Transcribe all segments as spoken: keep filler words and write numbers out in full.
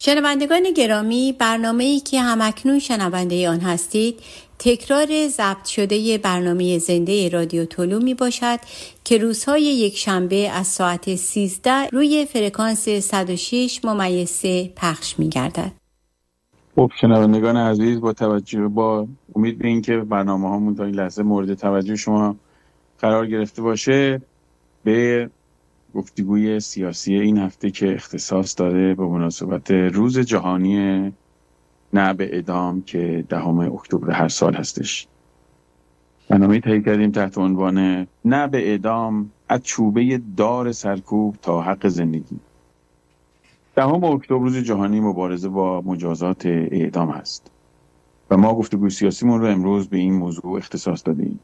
شنوندگان گرامی، برنامه‌ای که همکنون شنونده آن هستید تکرار ضبط شده برنامه زنده رادیو طلوع می باشد که روزهای یک شنبه از ساعت سیزده روی فرکانس صد و شش ممیز سه پخش می گردد. خب شنوندگان عزیز، با توجه با امید به این که برنامه هامون تا این لحظه مورد توجه شما قرار گرفته باشه، به گفتگوی سیاسی این هفته که اختصاص داره به مناسبت روز جهانی نه به اعدام که دهم اکتبر هر سال هستش، برنامه تهیه کردیم تحت عنوان نه به اعدام، از چوبه دار سرکوب تا حق زندگی. دهم اکتبر روز جهانی مبارزه با مجازات اعدام است و ما گفتگوی سیاسیمون رو امروز به این موضوع اختصاص دادیم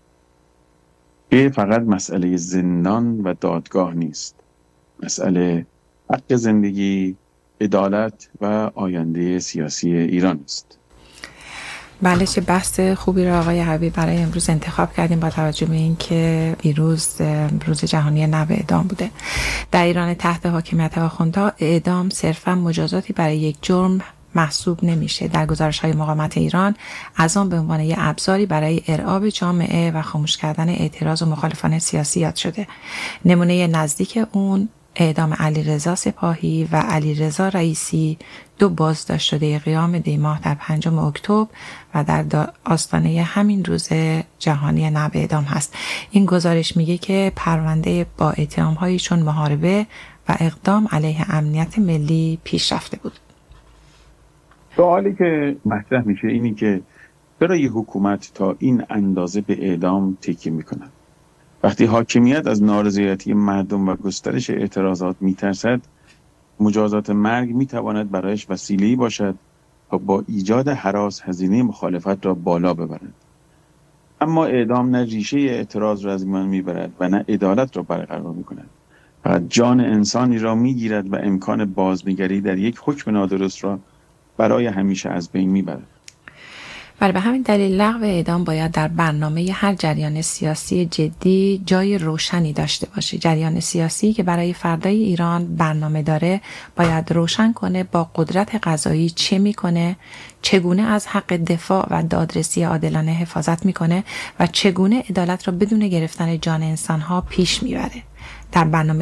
که فقط مسئله زندان و دادگاه نیست، مسئله حق زندگی، عدالت و آینده سیاسی ایران است. بله، چه بحث خوبی رو آقای حبیب برای امروز انتخاب کردیم با توجه به این که دیروز روز جهانی نه به اعدام بوده. در ایران تحت حاکمیت آخوندها اعدام صرفا مجازاتی برای یک جرم محسوب نمیشه. در گزارش‌های مقاومت ایران از آن به عنوان یک ابزاری برای ارعاب جامعه و خاموش کردن اعتراض و مخالفان سیاسی یاد شده. نمونه نزدیک اون اعدام علیرضا سپاهی و علیرضا رئیسی، دو بازداشت شده قیام دیماه در پنجم اکتبر و در آستانه همین روز جهانی نه به اعدام هست. این گزارش میگه که پرونده با اتهام‌هایی چون محاربه و اقدام علیه امنیت ملی پیش رفته بود. سوالی که مطرح میشه اینی که چرا یک حکومت تا این اندازه به اعدام تکیه میکنه؟ وقتی حاکمیت از نارضایتی مردم و گسترش اعتراضات میترسد، مجازات مرگ میتواند برایش وسیله‌ای باشد تا با ایجاد هراس هزینه مخالفت را بالا ببرد. اما اعدام نه ریشه اعتراض را از میان میبرد و نه عدالت را برقرار میکند. فقط جان انسانی را میگیرد و امکان بازنگری در یک حکم نادرست را برای همیشه از بین میبرد. بله، به همین دلیل لغو اعدام باید در برنامه هر جریان سیاسی جدی جای روشنی داشته باشه. جریان سیاسی که برای فردای ایران برنامه داره باید روشن کنه با قدرت قضایی چه میکنه، چگونه از حق دفاع و دادرسی عادلانه حفاظت میکنه و چگونه عدالت را بدون گرفتن جان انسانها پیش میبره. در برنامه